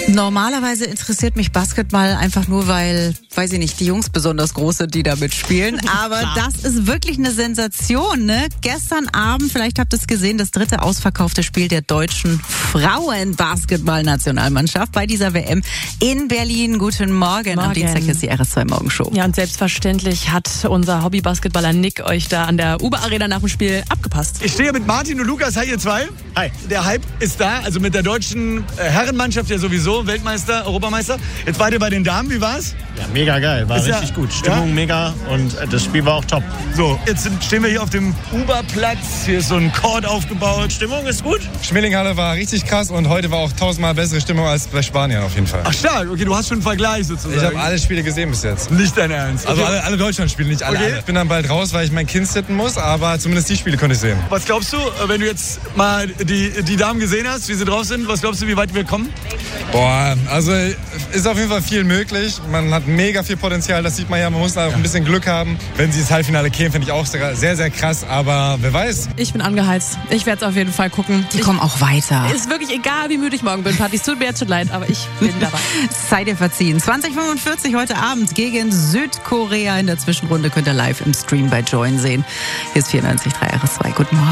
Normalerweise interessiert mich Basketball einfach nur, weil, weiß ich nicht, die Jungs besonders groß sind, die da mitspielen. Aber das ist wirklich eine Sensation, ne? Gestern Abend, vielleicht habt ihr es gesehen, das 3. ausverkaufte Spiel der deutschen Frauenbasketball-Nationalmannschaft bei dieser WM in Berlin. Guten Morgen. Am Dienstag ist die RS2 Morgenshow. Ja, und selbstverständlich hat unser Hobby-Basketballer Nick euch da an der Uber-Arena nach dem Spiel abgepasst. Ich stehe mit Martin und Lukas. Hi, ihr zwei. Hi. Der Hype ist da, also mit der deutschen Herrenmannschaft ja sowieso, Weltmeister, Europameister. Jetzt wart ihr bei den Damen, wie war's? Ja, mega geil, war Ist richtig gut. Stimmung mega und das Spiel war auch top. So, jetzt stehen wir hier auf dem Uberplatz. Hier ist so ein Court aufgebaut. Stimmung ist gut. Schmelinghalle war richtig krass und heute war auch 1000-mal bessere Stimmung als bei Spaniern auf jeden Fall. Ach stark, okay, du hast schon einen Vergleich sozusagen. Ich habe alle Spiele gesehen bis jetzt. Nicht dein Ernst. Also Okay. alle Deutschlandspiele, nicht alle. Okay. Ich bin dann bald raus, weil ich mein Kind sitten muss, aber zumindest die Spiele konnte ich sehen. Was glaubst du, wenn du jetzt mal die Damen gesehen hast, wie sie drauf sind, was glaubst du, wie weit wir kommen? Boah, also ist auf jeden Fall viel möglich. Man hat mega viel Potenzial, das sieht man ja. Man muss da auch ein bisschen Glück haben. Wenn sie ins Halbfinale kämen, finde ich auch sehr, sehr krass. Aber wer weiß. Ich bin angeheizt. Ich werde es auf jeden Fall gucken. Die kommen auch weiter. Ist wirklich egal, wie müde ich morgen bin, Patrick. Es tut mir jetzt schon leid, aber ich bin dabei. Seid ihr verziehen. 20:45 heute Abend gegen Südkorea. In der Zwischenrunde könnt ihr live im Stream bei Join sehen. Hier ist 94.3 RS2. Guten Morgen.